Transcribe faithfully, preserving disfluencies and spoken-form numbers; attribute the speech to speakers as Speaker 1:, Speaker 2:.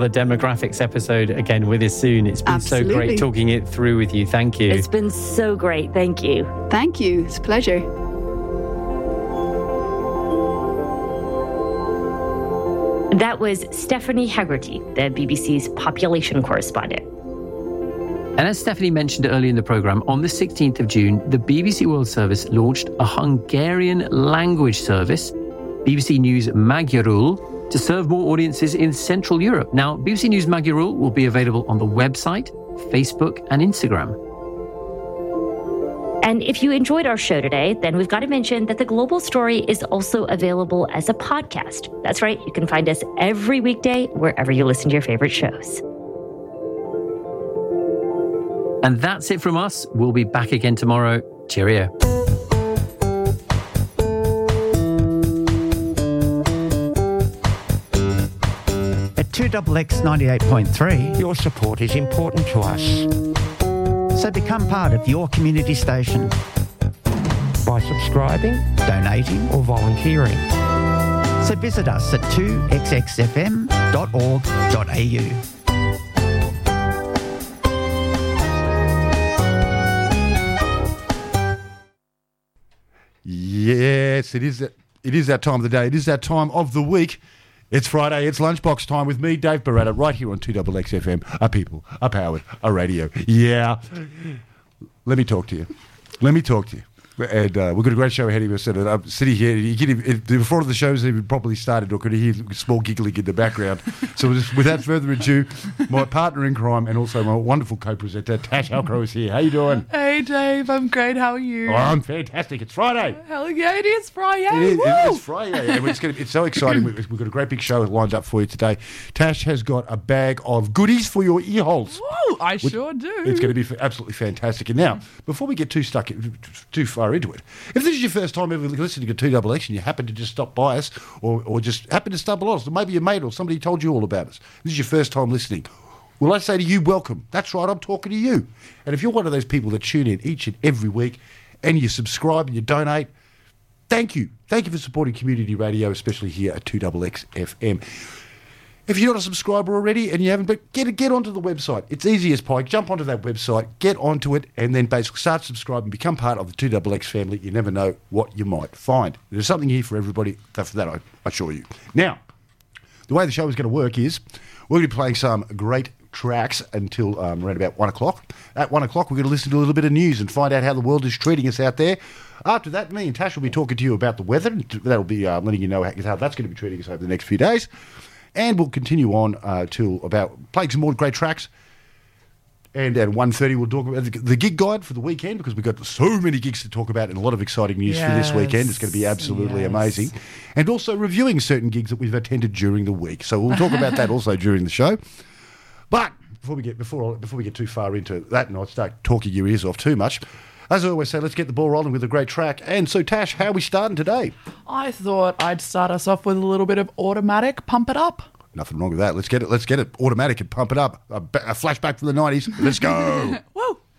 Speaker 1: The demographics episode again with us soon. It's been
Speaker 2: Absolutely.
Speaker 1: so great talking it through with you. Thank you.
Speaker 3: It's been so great. Thank you.
Speaker 2: Thank you. It's a pleasure.
Speaker 3: That was Stephanie Hegarty, the B B C's population correspondent.
Speaker 1: And as Stephanie mentioned earlier in the programme, on the sixteenth of June, the B B C World Service launched a Hungarian language service, B B C News Magyarul, to serve more audiences in Central Europe. Now, B B C News Magyarul will be available on the website, Facebook and Instagram.
Speaker 3: And if you enjoyed our show today, then we've got to mention that The Global Story is also available as a podcast. That's right, you can find us every weekday wherever you listen to your favorite shows.
Speaker 1: And that's it from us. We'll be back again tomorrow. Cheerio.
Speaker 4: At two X X ninety-eight point three,
Speaker 5: Your support is important to us.
Speaker 4: so become part of your community station,
Speaker 5: By subscribing
Speaker 4: donating.
Speaker 5: or volunteering.
Speaker 4: So visit us at two x x f m dot org dot a u.
Speaker 6: Yes, it is that. It is that time of the day. It is that time of the week. It's Friday. It's lunchbox time with me, Dave Barretta, right here on two X X F M. A people, a powered, a radio. Yeah. Let me talk to you. Let me talk to you. And uh, we've got a great show ahead of us. And I'm sitting here. You can, if, before the show's even properly started, or could hear a small giggling in the background. So just, without further ado, my partner in crime and also my wonderful co-presenter, Tash Halcrow, is here. How you doing?
Speaker 7: Hey Dave, I'm great. How are you?
Speaker 6: Oh, I'm fantastic. It's Friday.
Speaker 7: Hell yeah, it is Friday.
Speaker 6: It is,
Speaker 7: Woo!
Speaker 6: it's Friday. And it's, gonna, it's so exciting. We've, we've got a great big show lined up for you today. Tash has got a bag of goodies for your ear holes.
Speaker 7: Woo, I
Speaker 6: Which-
Speaker 7: sure do.
Speaker 6: It's going to be f- absolutely fantastic. And now, before we get too stuck, in, too far into it, if this is your first time ever listening to two X X and you happen to just stop by us or, or just happen to stumble on us, or maybe your mate or somebody told you all about us, this is your first time listening, well, I say to you, welcome. That's right, I'm talking to you. And if you're one of those people that tune in each and every week and you subscribe and you donate, thank you. Thank you for supporting community radio, especially here at two X X F M. If you're not a subscriber already and you haven't, but get get onto the website. It's easy as pie. Jump onto that website, get onto it, and then basically start subscribing, become part of the two X X family. You never know what you might find. There's something here for everybody. For that, I assure you. Now, the way the show is going to work is we're going to be playing some great tracks until um, around about one o'clock. At one o'clock, we're going to listen to a little bit of news and find out how the world is treating us out there. After that, me and Tash will be talking to you about the weather. That'll be uh, letting you know how, how that's going to be treating us over the next few days. And we'll continue on uh, till about playing some more great tracks. And at one thirty, we'll talk about the, the gig guide for the weekend because we've got so many gigs to talk about and a lot of exciting news
Speaker 7: Yes,
Speaker 6: for this weekend. It's going to be absolutely
Speaker 7: yes.
Speaker 6: amazing. And also reviewing certain gigs that we've attended during the week. So we'll talk about that also during the show. But before we get before before we get too far into that and I start talking your ears off too much, as I always say, let's get the ball rolling with a great track. And so, Tash, how are we starting today?
Speaker 7: I thought I'd start us off with a little bit of Automatic, Pump It Up.
Speaker 6: Nothing wrong with that. Let's get it. Let's get it automatic and pump it up. A, ba- a flashback from the nineties. Let's go.